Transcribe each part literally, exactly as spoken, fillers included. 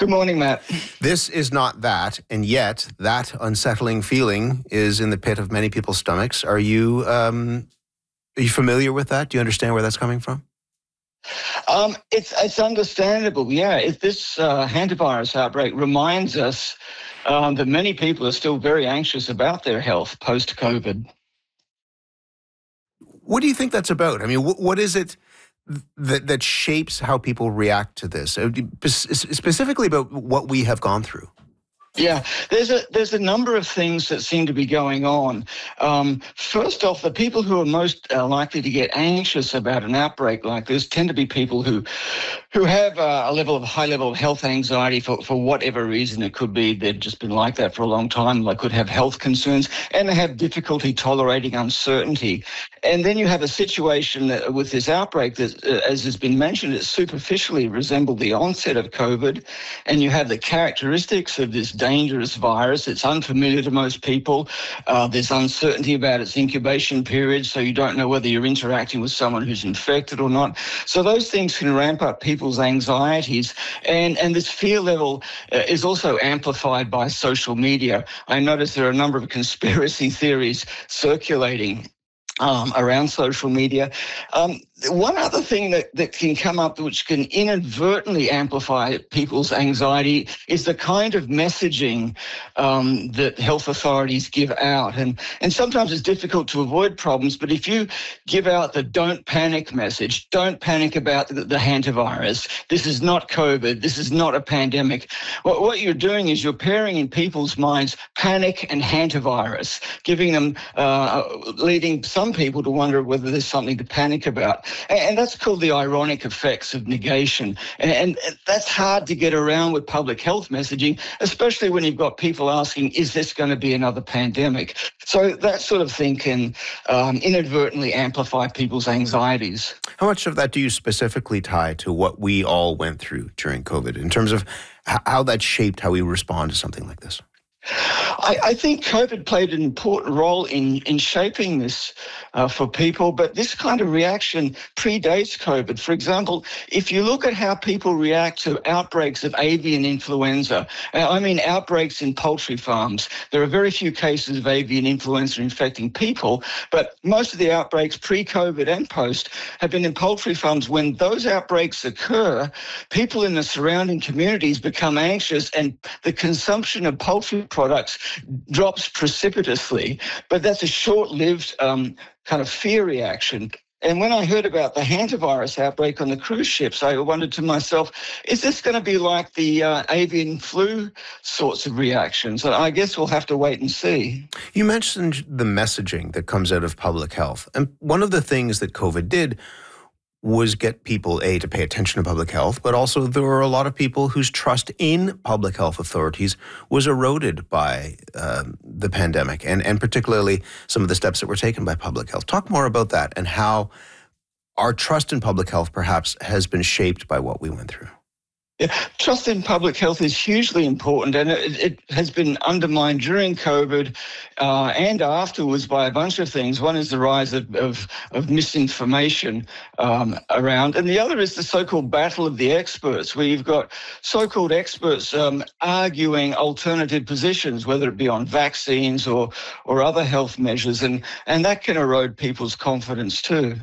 Good morning, Matt. This is not that, and yet that unsettling feeling is in the pit of many people's stomachs. Are you um, are you familiar with that? Do you understand where that's coming from? Um, it's it's understandable, yeah. If this uh, hantavirus outbreak reminds us um, that many people are still very anxious about their health post-COVID. What do you think that's about? I mean, wh- what is it that that shapes how people react to this? Uh, Specifically about what we have gone through. Yeah, there's a there's a number of things that seem to be going on. Um, first off, the people who are most uh, likely to get anxious about an outbreak like this tend to be people who who have uh, a level of high level of health anxiety for, for whatever reason. It could be they've just been like that for a long time. They could have health concerns and they have difficulty tolerating uncertainty. And then you have a situation with this outbreak that, uh, as has been mentioned, it superficially resembled the onset of COVID. And you have the characteristics of this dangerous virus. It's unfamiliar to most people. Uh, there's uncertainty about its incubation period, so you don't know whether you're interacting with someone who's infected or not. So those things can ramp up people's anxieties. And, and this fear level uh, is also amplified by social media. I notice there are a number of conspiracy theories circulating Um, around social media. Um, one other thing that, that can come up which can inadvertently amplify people's anxiety is the kind of messaging um, that health authorities give out. And, and sometimes it's difficult to avoid problems, but if you give out the don't panic message, don't panic about the, the hantavirus, this is not COVID, this is not a pandemic, what, what you're doing is you're pairing in people's minds panic and hantavirus, giving them, uh, leading some people to wonder whether there's something to panic about. And that's called the ironic effects of negation. And that's hard to get around with public health messaging, especially when you've got people asking, is this going to be another pandemic? So that sort of thing can um, inadvertently amplify people's anxieties. How much of that do you specifically tie to what we all went through during COVID in terms of how that shaped how we respond to something like this? I, I think COVID played an important role in, in shaping this uh, for people, but this kind of reaction predates COVID. For example, if you look at how people react to outbreaks of avian influenza, I mean outbreaks in poultry farms, there are very few cases of avian influenza infecting people, but most of the outbreaks pre-COVID and post have been in poultry farms. When those outbreaks occur, people in the surrounding communities become anxious and the consumption of poultry products drops precipitously, but that's a short-lived um, kind of fear reaction. And when I heard about the hantavirus outbreak on the cruise ships, I wondered to myself, is this going to be like the uh, avian flu sorts of reactions? I guess we'll have to wait and see. You mentioned the messaging that comes out of public health. And one of the things that COVID did was get people, A, to pay attention to public health, but also there were a lot of people whose trust in public health authorities was eroded by um, the pandemic, and, and particularly some of the steps that were taken by public health. Talk more about that and how our trust in public health perhaps has been shaped by what we went through. Yeah, trust in public health is hugely important, and it, it has been undermined during COVID uh, and afterwards by a bunch of things. One is the rise of, of, of misinformation um, around, and the other is the so-called battle of the experts, where you've got so-called experts um, arguing alternative positions, whether it be on vaccines or or other health measures, and, and that can erode people's confidence too.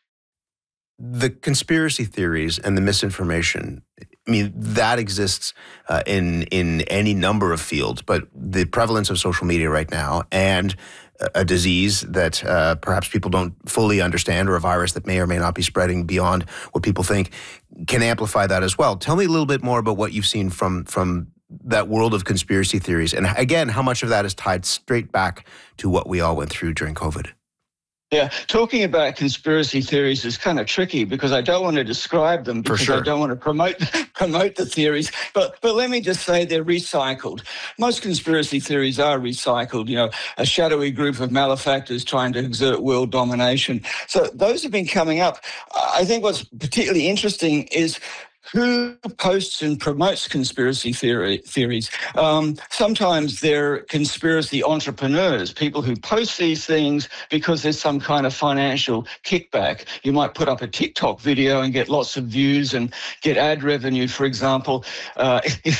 The conspiracy theories and the misinformation, I mean, that exists uh, in in any number of fields, but the prevalence of social media right now and a disease that uh, perhaps people don't fully understand, or a virus that may or may not be spreading beyond what people think, can amplify that as well. Tell me a little bit more about what you've seen from from that world of conspiracy theories, and again, how much of that is tied straight back to what we all went through during COVID. Yeah, talking about conspiracy theories is kind of tricky because I don't want to describe them because sure. I don't want to promote promote the theories. But but let me just say they're recycled. Most conspiracy theories are recycled. You know, a shadowy group of malefactors trying to exert world domination. So those have been coming up. I think what's particularly interesting is who posts and promotes conspiracy theory, theories. Um, sometimes they're conspiracy entrepreneurs, people who post these things because there's some kind of financial kickback. You might put up a TikTok video and get lots of views and get ad revenue, for example. Uh, if